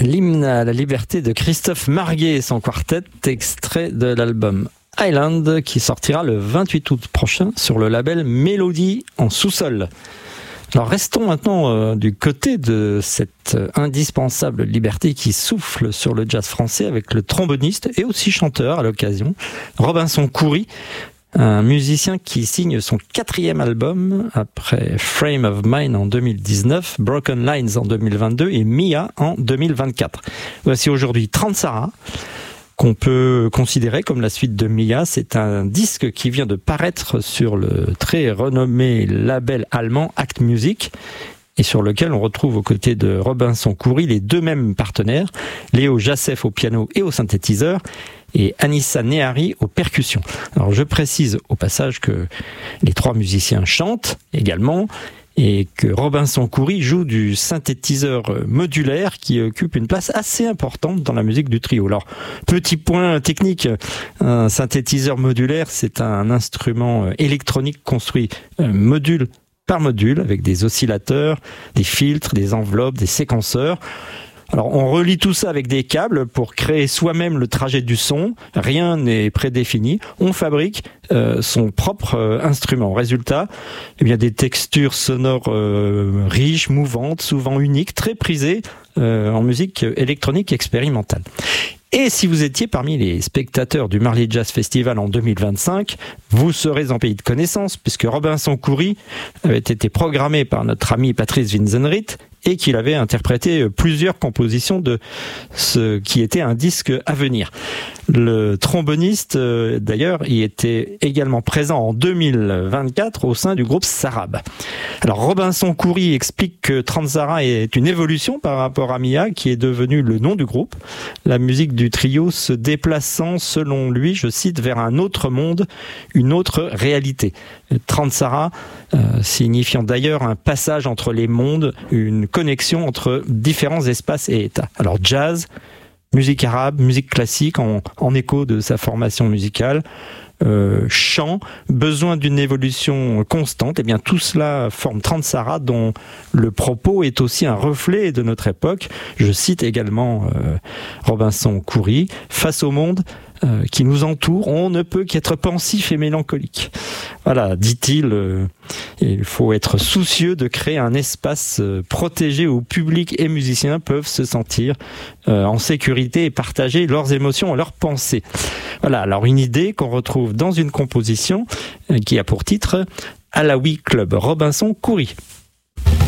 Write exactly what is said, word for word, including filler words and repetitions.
L'hymne à la liberté de Christophe Marguet et son quartet, extrait de l'album Island qui sortira le vingt-huit août prochain sur le label Mélodie en sous-sol. Alors restons maintenant euh, du côté de cette euh, indispensable liberté qui souffle sur le jazz français avec le tromboniste et aussi chanteur à l'occasion, Robinson Khoury, un musicien qui signe son quatrième album après Frame of Mind en deux mille dix-neuf, Broken Lines en deux mille vingt-deux et Mia en deux mille vingt-quatre. Voici aujourd'hui Tranzara, qu'on peut considérer comme la suite de Mia. C'est un disque qui vient de paraître sur le très renommé label allemand Act Music et sur lequel on retrouve aux côtés de Robinson Khoury les deux mêmes partenaires, Léo Jacef au piano et au synthétiseur et Anissa Nehari aux percussions. Alors je précise au passage que les trois musiciens chantent également et que Robinson Khoury joue du synthétiseur modulaire qui occupe une place assez importante dans la musique du trio. Alors, petit point technique, un synthétiseur modulaire, c'est un instrument électronique construit module par module avec des oscillateurs, des filtres, des enveloppes, des séquenceurs. Alors on relie tout ça avec des câbles pour créer soi-même le trajet du son. Rien n'est prédéfini. On fabrique euh, son propre euh, instrument. Résultat, eh bien des textures sonores euh, riches, mouvantes, souvent uniques, très prisées euh, en musique électronique expérimentale. Et si vous étiez parmi les spectateurs du Marly Jazz Festival en deux mille vingt-cinq, vous serez en pays de connaissance puisque Robinson Khoury avait été programmé par notre ami Patrice Winzenried et qu'il avait interprété plusieurs compositions de ce qui était un disque à venir. Le tromboniste, d'ailleurs, y était également présent en deux mille vingt-quatre au sein du groupe Sarab. Alors Robinson Khoury explique que Tranzara est une évolution par rapport à Mia, qui est devenu le nom du groupe. La musique du trio se déplaçant, selon lui, je cite, vers un autre monde, une autre réalité. Tranzara, euh, signifiant d'ailleurs un passage entre les mondes, une connexion entre différents espaces et états. Alors jazz, musique arabe, musique classique en, en écho de sa formation musicale, euh, chant, besoin d'une évolution constante, et bien tout cela forme Tranzara dont le propos est aussi un reflet de notre époque. Je cite également euh, Robinson Khoury, face au monde euh, qui nous entoure, on ne peut qu'être pensif et mélancolique. Voilà, dit-il, euh, il faut être soucieux de créer un espace euh, protégé où public et musiciens peuvent se sentir euh, en sécurité et partager leurs émotions et leurs pensées. Voilà, alors une idée qu'on retrouve dans une composition euh, qui a pour titre Alaoui Club, Robinson Khoury.